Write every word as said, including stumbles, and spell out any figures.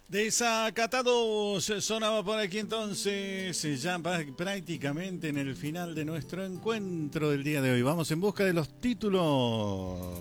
Desacatados sonaba por aquí entonces, ya prácticamente en el final de nuestro encuentro del día de hoy. Vamos en busca de los títulos.